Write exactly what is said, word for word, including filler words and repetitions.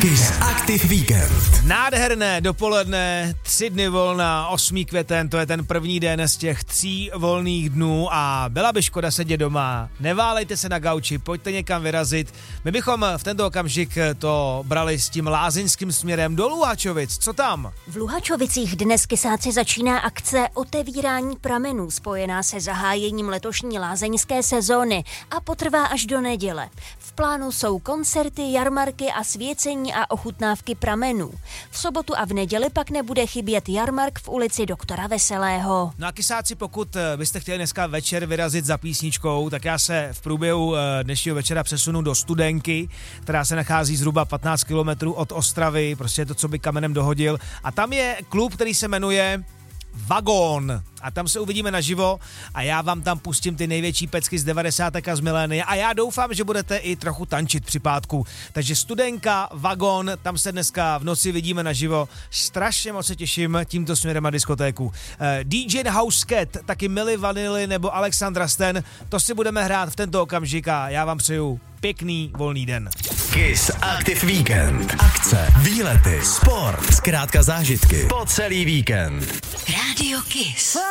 Kiss Active Weekend. Nádherné dopoledne, tři dny volna, osmý květen, to je ten první den z těch tří volných dnů a byla by škoda sedět doma. Neválejte se na gauči, pojďte někam vyrazit. My bychom v tento okamžik to brali s tím lázeňským směrem do Luhačovic. Co tam? V Luhačovicích dnes Kysáci začíná akce Otevírání pramenů, spojená se zahájením letošní lázeňské sezóny a potrvá až do neděle. V plánu jsou koncerty, jarmarky a svěcení a ochutnávky pramenů. V sobotu a v neděli pak nebude chybět jarmark v ulici Doktora Veselého. No a Kysáci, pokud byste chtěli dneska večer vyrazit za písničkou, tak já se v průběhu dnešního večera přesunu do Studenky, která se nachází zhruba patnáct kilometrů od Ostravy, prostě je to, co by kamenem dohodil. A tam je klub, který se jmenuje Vagón. A tam se uvidíme naživo a já vám tam pustím ty největší pecky z devadesátek a z milénia a já doufám, že budete i trochu tančit při pátku. Takže Studenka, Vagón, tam se dneska v noci vidíme naživo. Strašně moc se těším tímto směrem na diskotéku. D J House Cat, taky Milli Vanilli nebo Alexandra Stan, to si budeme hrát v tento okamžik a já vám přeju pěkný volný den. Kiss Active Weekend. Akce, výlety, sport, zkrátka zážitky po celý víkend. Rádio Kiss.